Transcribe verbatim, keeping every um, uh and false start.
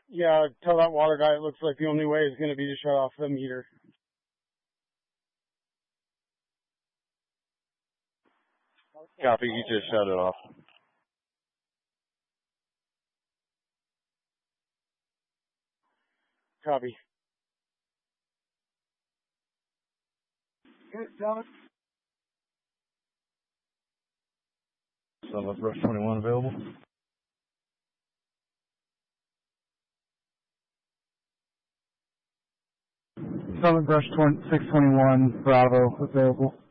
Yeah, tell that water guy it looks like the only way is going to be to shut off the meter. Copy, you just shut it off. Copy. Good, Thomas. Southwest Brush twenty-one available. Southern Brush six twenty-one, Bravo, available.